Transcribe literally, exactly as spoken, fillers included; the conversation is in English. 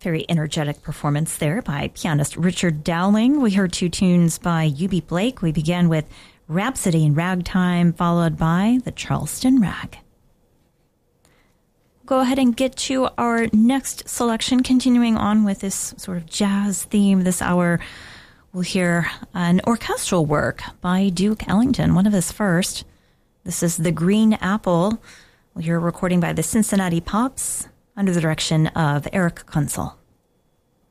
Very energetic performance there by pianist Richard Dowling. We heard two tunes by Eubie Blake. We began with Rhapsody in Ragtime, followed by the Charleston Rag. Go ahead and get to our next selection, continuing on with this sort of jazz theme this hour. We'll hear an orchestral work by Duke Ellington, one of his first. This is The Green Apple. We'll hear a recording by the Cincinnati Pops under the direction of Eric Kunzel.